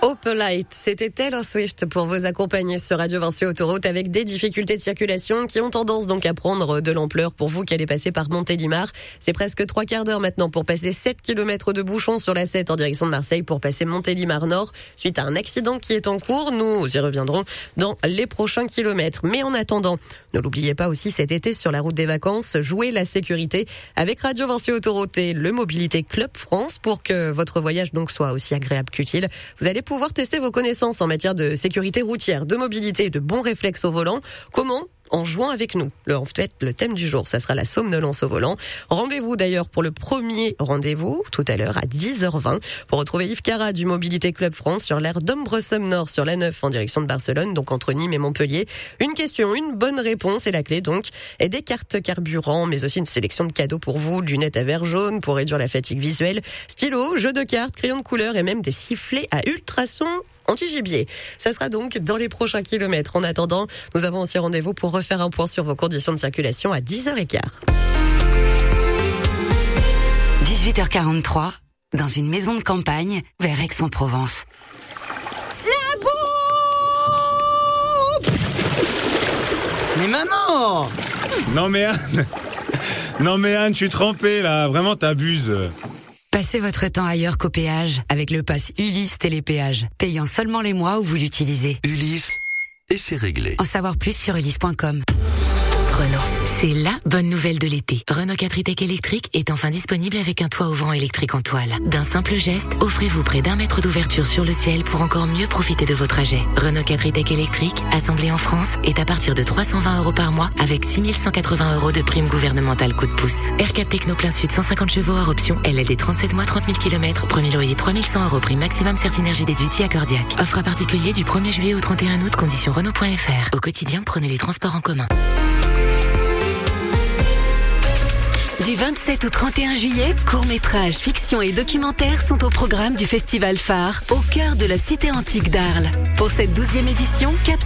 Opelite, c'était Taylor Swift pour vous accompagner sur Radio Vinci Autoroute avec des difficultés de circulation qui ont tendance donc à prendre de l'ampleur pour vous qui allez passer par Montélimar. C'est presque 3 quarts d'heure maintenant pour passer 7 km de bouchons sur la 7 en direction de Marseille pour passer Montélimar Nord suite à un accident qui est en cours. Nous y reviendrons dans les prochains kilomètres. Mais en attendant, ne l'oubliez pas aussi cet été sur la route des vacances, jouez la sécurité avec Radio Vinci Autoroute et le Mobilité Club France pour que votre voyage donc soit aussi agréable qu'utile. Vous allez pouvoir tester vos connaissances en matière de sécurité routière, de mobilité et de bons réflexes au volant. Comment ? En jouant avec nous. En fait, le thème du jour, ça sera la somnolence au volant. Rendez-vous d'ailleurs pour le premier rendez-vous, tout à l'heure à 10h20, pour retrouver Yves Cara du Mobilité Club France sur l'aire d'Ombresome Nord sur la 9 en direction de Barcelone, donc entre Nîmes et Montpellier. Une question, une bonne réponse et la clé donc est des cartes carburant, mais aussi une sélection de cadeaux pour vous, lunettes à verre jaune pour réduire la fatigue visuelle, stylo, jeux de cartes, crayons de couleur et même des sifflets à ultrasons anti-gibier. Ça sera donc dans les prochains kilomètres. En attendant, nous avons aussi rendez-vous pour refaire un point sur vos conditions de circulation à 10h15. 18h43, dans une maison de campagne, vers Aix-en-Provence. La bombe! Mais maman! Non mais Anne, je suis trempé là, vraiment t'abuses. Passez votre temps ailleurs qu'au péage avec le pass Ulysse Télépéage, payant seulement les mois où vous l'utilisez. Ulysse, et c'est réglé. En savoir plus sur ulysse.com. Renault, c'est la bonne nouvelle de l'été. Renault 4 e-Tech électrique est enfin disponible avec un toit ouvrant électrique en toile. D'un simple geste, offrez-vous près d'1 mètre d'ouverture sur le ciel pour encore mieux profiter de vos trajets. Renault 4 e-Tech électrique, assemblé en France, est à partir de 320 € par mois avec 6 180 € de prime gouvernementale coup de pouce. R4 Techno plein sud 150 chevaux hors option, LLD 37 mois 30 000 km, premier loyer 3100 € prime maximum Certinergie déduite si accordiaque. Offre à particulier du 1er juillet au 31 août, conditions Renault.fr. Au quotidien, prenez les transports en commun. Du 27 au 31 juillet, courts-métrages, fictions et documentaires sont au programme du Festival Phare, au cœur de la cité antique d'Arles. Pour cette 12e édition,